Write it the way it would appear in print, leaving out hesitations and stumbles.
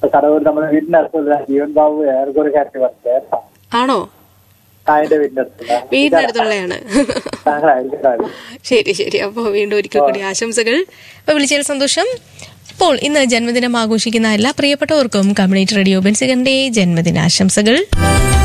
കടവൂർ നമ്മുടെ വീടിനടുത്തുള്ള ജീവൻ ബാബു ഏറെക്കുറെ കറക്റ്റ് പറഞ്ഞത്. ആണോ? അതിന്റെ വീടിനടുത്തുള്ള വീടിനടുത്തുള്ളതാണ്. ശരി ശരി. അപ്പോൾ വീണ്ടും ഒരിക്കൽ കൂടി ആശംസകൾ. അപ്പോൾ വിളിച്ചതിൽ സന്തോഷം. അപ്പോൾ ഇന്ന് ജന്മദിനം ആഘോഷിക്കുന്ന എല്ലാ പ്രിയപ്പെട്ടവർക്കും കമ്മ്യൂണിറ്റി റേഡിയോ ബെൻസിഗറിന്റെ ജന്മദിനാശംസകൾ.